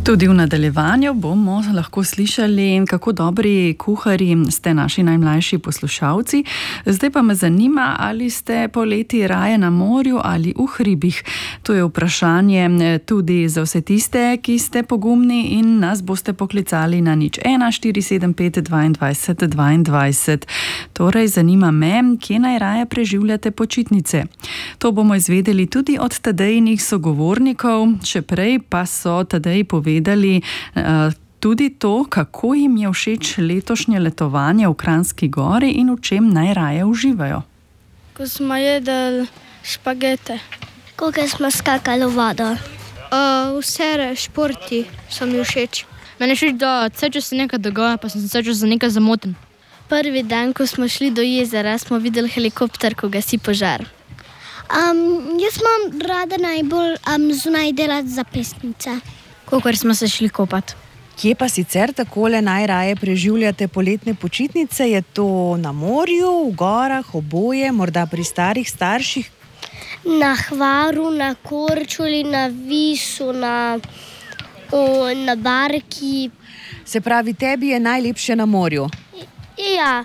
Tudi v nadaljevanju bomo lahko slišali, kako dobri kuharji ste naši najmlajši poslušalci. Zdaj pa me zanima, ali ste poleti raje na morju ali v hribih. To je vprašanje tudi za vse tiste, ki ste pogumni in nas boste poklicali na 01 475 22 22. Torej, zanima me, kje najraje preživljate počitnice. To bomo izvedeli tudi od Tadejinih sogovornikov, še prej pa so Tadeji povedali tudi to, kako jim je všeč letošnje letovanje v Kranjski Gori in v čem najraje uživajo. Ko smo jedli špagete. Ko smo skakali v vodo. Vse športi so mi všeč. Meni je všeč, da vse čas se nekaj dogaja, pa sem vse čas za nekaj zamoten. Prvi dan, ko smo šli do jezera, smo videli helikopter, ko gasi požar. Jaz imam rada najbolj zunaj delati zapestnice. Kolikor smo se šli kopati. Kje pa sicer takole najraje preživljate poletne počitnice? Je to na morju, v gorah, oboje, morda pri starih starših? Na Hvaru, na Korčuli, na Visu, na barki. Se pravi, tebi je najlepše na morju? Ja,